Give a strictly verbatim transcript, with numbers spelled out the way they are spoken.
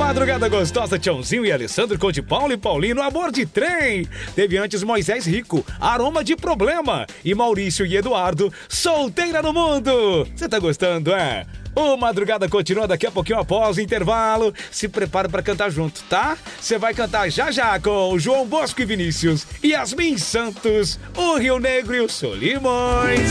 Madrugada gostosa, Tchãozinho e Alessandro com de Paulo e Paulino, Amor de Trem. Teve antes Moisés Rico, Aroma de Problema. E Maurício e Eduardo, Solteira no Mundo. Você tá gostando, é? O Madrugada continua daqui a pouquinho após o intervalo. Se prepara pra cantar junto, tá? Você vai cantar já já com o João Bosco e Vinícius, Yasmin Santos, o Rio Negro e o Solimões.